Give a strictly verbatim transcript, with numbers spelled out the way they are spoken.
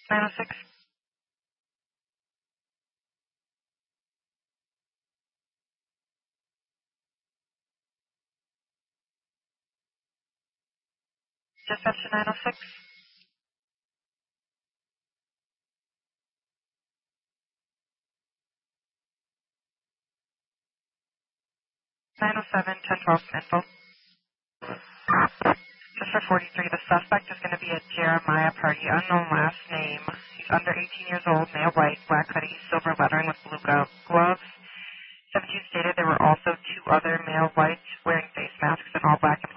nine oh six. Dispatch to nine oh six. nine oh seven, ten twelve info. Just for forty-three, the suspect is going to be a Jeremiah Party, unknown last name. He's under eighteen years old, male white, black hoodie, silver lettering with blue gloves. seventeen stated there were also two other male whites wearing face masks and all black